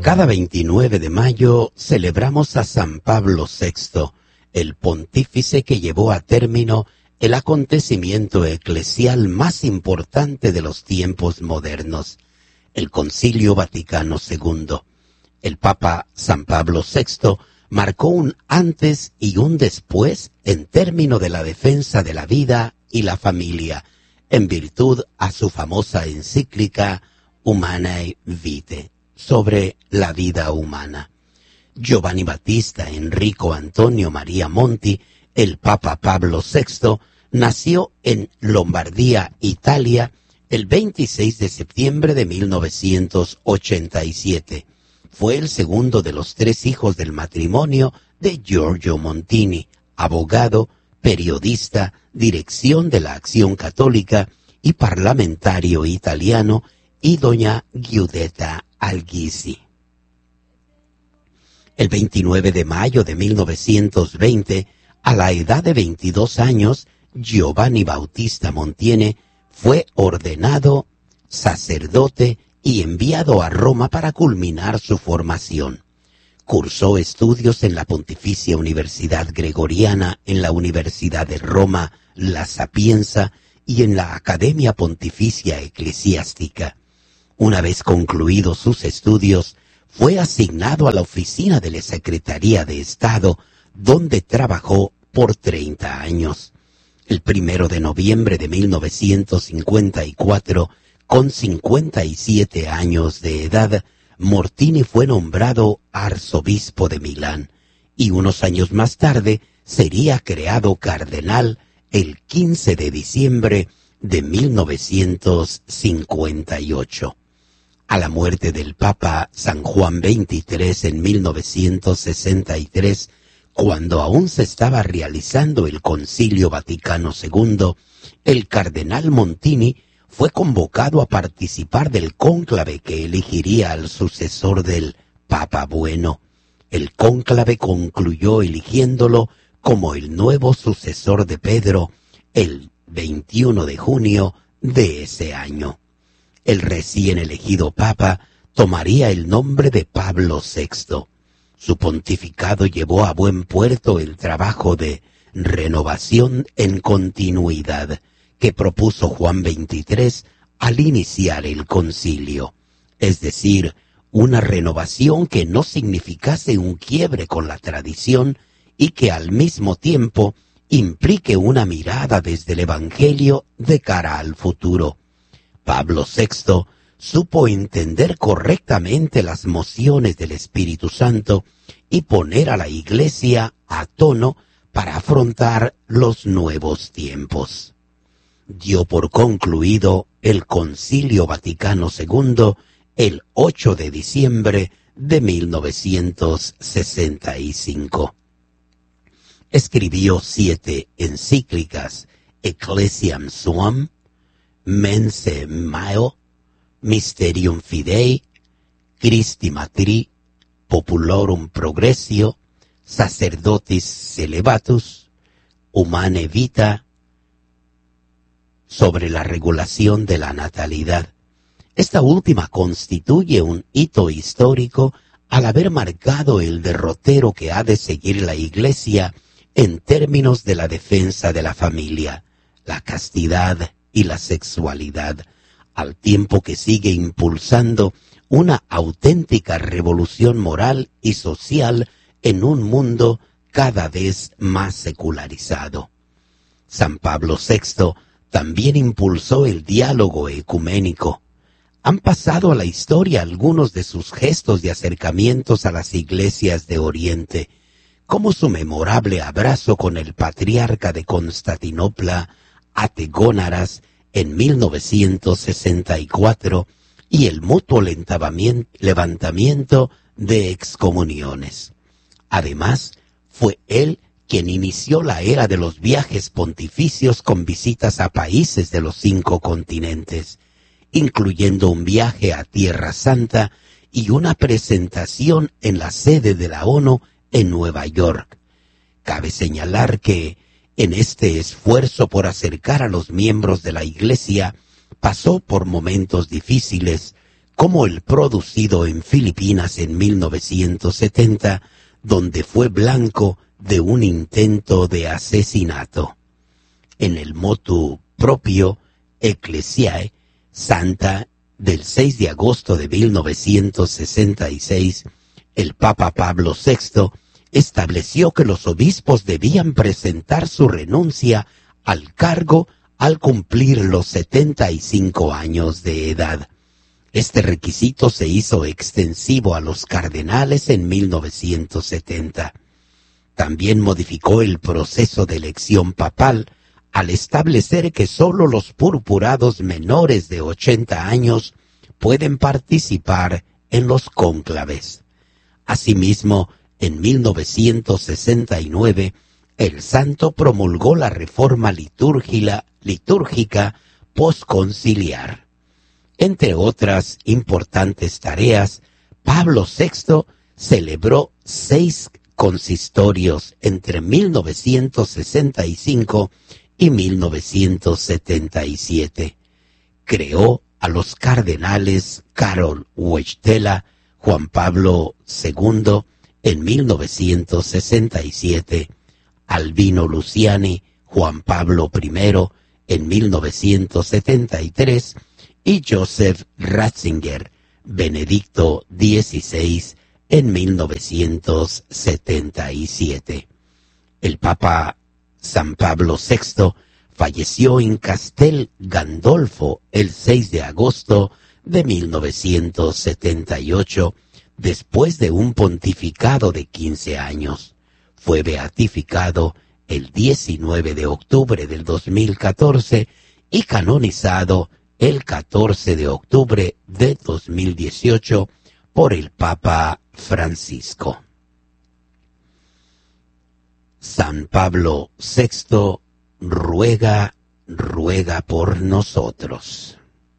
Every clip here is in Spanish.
Cada 29 de mayo celebramos a San Pablo VI, el pontífice que llevó a término el acontecimiento eclesial más importante de los tiempos modernos, el Concilio Vaticano II. El Papa San Pablo VI marcó un antes y un después en términos de la defensa de la vida y la familia, en virtud a su famosa encíclica Humanae Vitae, sobre la vida humana. Giovanni Battista Enrico Antonio Maria Monti, el Papa Pablo VI, nació en Lombardía, Italia, el 26 de septiembre de 1987. Fue el segundo de los 3 hijos del matrimonio de Giorgio Montini, abogado, periodista, dirección de la Acción Católica y parlamentario italiano, y doña Giuditta Alghisi. El 29 de mayo de 1920, a la edad de 22 años, Giovanni Bautista Montiene fue ordenado sacerdote y enviado a Roma para culminar su formación. Cursó estudios en la Pontificia Universidad Gregoriana, en la Universidad de Roma, La Sapienza y en la Academia Pontificia Eclesiástica. Una vez concluidos sus estudios, fue asignado a la oficina de la Secretaría de Estado, donde trabajó por 30 años. El 1 de noviembre de 1954, con 57 años de edad, Mortini fue nombrado arzobispo de Milán y unos años más tarde sería creado cardenal el 15 de diciembre de 1958. A la muerte del Papa San Juan XXIII en 1963, cuando aún se estaba realizando el Concilio Vaticano II, el cardenal Montini fue convocado a participar del cónclave que elegiría al sucesor del Papa Bueno. El cónclave concluyó eligiéndolo como el nuevo sucesor de Pedro el 21 de junio de ese año. El recién elegido Papa tomaría el nombre de Pablo VI. Su pontificado llevó a buen puerto el trabajo de renovación en continuidad que propuso Juan XXIII al iniciar el concilio, es decir, una renovación que no significase un quiebre con la tradición y que al mismo tiempo implique una mirada desde el Evangelio de cara al futuro. Pablo VI supo entender correctamente las mociones del Espíritu Santo y poner a la Iglesia a tono para afrontar los nuevos tiempos. Dio por concluido el Concilio Vaticano II el 8 de diciembre de 1965. Escribió 7 encíclicas: Ecclesiam Suam, Mense Meo, Mysterium Fidei, Christi Matri, Populorum Progressio, Sacerdotis Celibatus, Humanae Vitae, sobre la regulación de la natalidad. Esta última constituye un hito histórico al haber marcado el derrotero que ha de seguir la Iglesia en términos de la defensa de la familia, la castidad y la sexualidad, al tiempo que sigue impulsando una auténtica revolución moral y social en un mundo cada vez más secularizado. San Pablo VI también impulsó el diálogo ecuménico. Han pasado a la historia algunos de sus gestos de acercamientos a las iglesias de Oriente, como su memorable abrazo con el patriarca de Constantinopla, Ategónaras, en 1964, y el mutuo levantamiento de excomuniones. Además, fue él quien inició la era de los viajes pontificios con visitas a países de los 5 continentes, incluyendo un viaje a Tierra Santa y una presentación en la sede de la ONU en Nueva York. Cabe señalar que, en este esfuerzo por acercar a los miembros de la Iglesia, pasó por momentos difíciles, como el producido en Filipinas en 1970, donde fue blanco de un intento de asesinato. En el motu propio Ecclesiae Santa del 6 de agosto de 1966, el Papa Pablo VI estableció que los obispos debían presentar su renuncia al cargo al cumplir los 75 años de edad. Este requisito se hizo extensivo a los cardenales en 1970. También modificó el proceso de elección papal al establecer que sólo los purpurados menores de 80 años pueden participar en los cónclaves. Asimismo, en 1969, el santo promulgó la reforma litúrgica posconciliar. Entre otras importantes tareas, Pablo VI celebró 6 consistorios entre 1965 y 1977. Creó a los cardenales Karol Wojtyła, Juan Pablo II en 1967, Albino Luciani, Juan Pablo I en 1973 y Joseph Ratzinger, Benedicto XVI en 1977. El Papa San Pablo VI falleció en Castel Gandolfo el 6 de agosto de 1978, después de un pontificado de 15 años. Fue beatificado el 19 de octubre del 2014 y canonizado el 14 de octubre de 2018 por el Papa Francisco. San Pablo VI ruega por nosotros.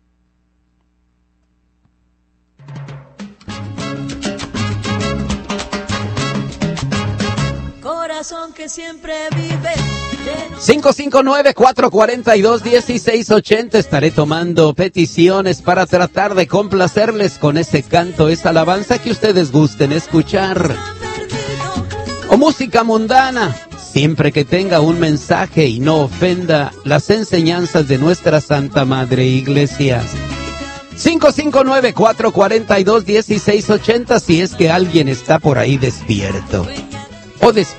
Corazón que siempre vive. 559-442-1680. Estaré tomando peticiones para tratar de complacerles con ese canto, esa alabanza que ustedes gusten escuchar. O música mundana, siempre que tenga un mensaje y no ofenda las enseñanzas de nuestra Santa Madre Iglesia. 559-442-1680 si es que alguien está por ahí despierto. O despierto.